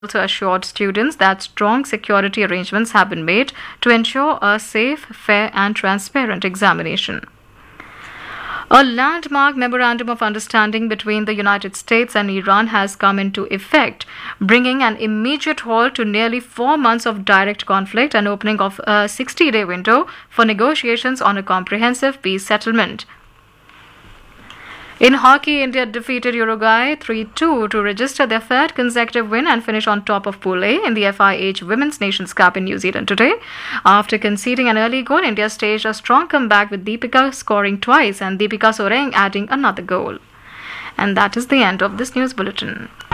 also assured students that strong security arrangements have been made to ensure a safe, fair, and transparent examination. A landmark memorandum of understanding between the United States and Iran has come into effect, bringing an immediate halt to nearly 4 months of direct conflict and opening of a 60-day window for negotiations on a comprehensive peace settlement. In hockey, India defeated Uruguay 3-2 to register their third consecutive win and finish on top of Pool A in the FIH Women's Nations Cup in New Zealand today. After conceding an early goal, India staged a strong comeback with Deepika scoring twice and Deepika Soreng adding another goal. And that is the end of this news bulletin.